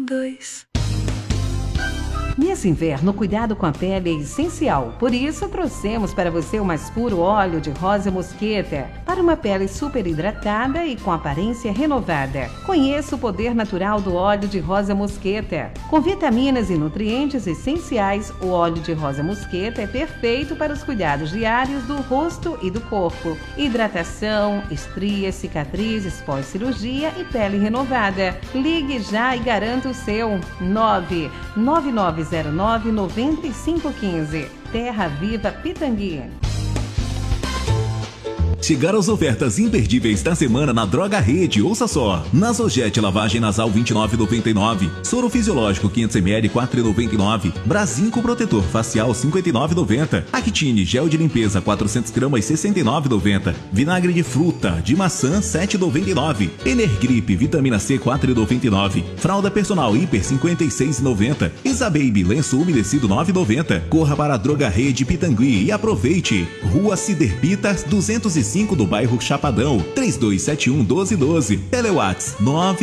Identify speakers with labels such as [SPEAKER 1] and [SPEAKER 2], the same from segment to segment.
[SPEAKER 1] dois.
[SPEAKER 2] Nesse inverno, cuidado com a pele é essencial. Por isso, trouxemos para você o mais puro óleo de rosa mosqueta, para uma pele super hidratada e com aparência renovada. Conheça o poder natural do óleo de rosa mosqueta. Com vitaminas e nutrientes essenciais, o óleo de rosa mosqueta é perfeito para os cuidados diários do rosto e do corpo. Hidratação, estrias, cicatrizes pós-cirurgia e pele renovada. Ligue já e garanta o seu. 99909-9515. Terra Viva Pitangui.
[SPEAKER 3] Chegaram as ofertas imperdíveis da semana na Droga Rede. Ouça só: Nasogete lavagem nasal 29,99, soro fisiológico 500ml 4,99, Brasinco protetor facial 59,90, Actine gel de limpeza 400 gramas 69,90, vinagre de fruta de maçã 7,99, Energrip vitamina C 4,99, fralda personal hiper 56,90, Isababy lenço umedecido 9,90. Corra para a Droga Rede Pitangui e aproveite. Rua Ciderpitas 205 do bairro Chapadão, 3271-1212. Telewats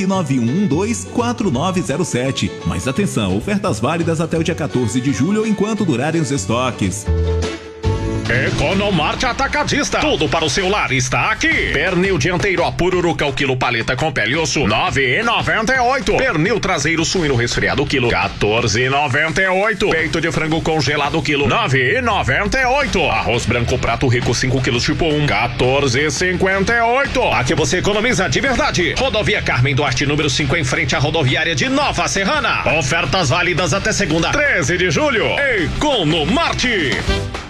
[SPEAKER 3] 991124907. Mas atenção, ofertas válidas até o dia 14 de julho enquanto durarem os estoques.
[SPEAKER 4] Economarte Atacadista. Tudo para o seu lar está aqui. Pernil dianteiro a Pururuca o quilo paleta com pele e osso 9,98. Pernil traseiro suíno resfriado quilo 14,98. Peito de frango congelado quilo 9,98. Arroz branco prato rico 5 quilos tipo 1 14,58. Aqui você economiza de verdade. Rodovia Carmen Duarte número 5 em frente à rodoviária de Nova Serrana. Ofertas válidas até segunda 13 de julho. Economarte.